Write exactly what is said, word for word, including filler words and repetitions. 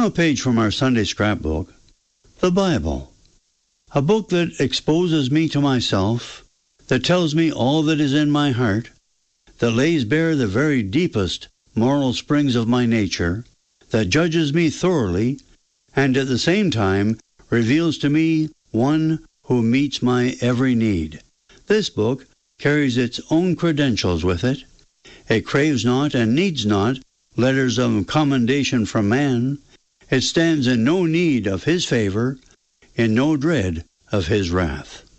Now a page from our Sunday scrapbook, the Bible. A book that exposes me to myself, that tells me all that is in my heart, that lays bare the very deepest moral springs of my nature, that judges me thoroughly, and at the same time reveals to me one who meets my every need. This book carries its own credentials with it. It craves not and needs not letters of commendation from man. It stands in no need of his favor, in no dread of his wrath.